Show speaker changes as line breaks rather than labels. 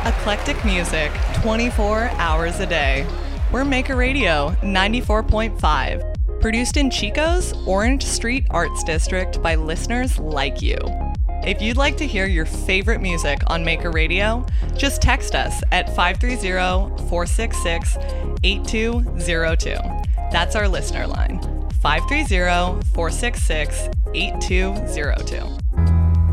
Eclectic music 24 hours a day. We're Maker Radio 94.5, produced in Chico's Orange Street Arts District by listeners like you. If you'd like to hear your favorite music on Maker Radio, just text us at 530-466-8202. That's our listener line, 530-466-8202.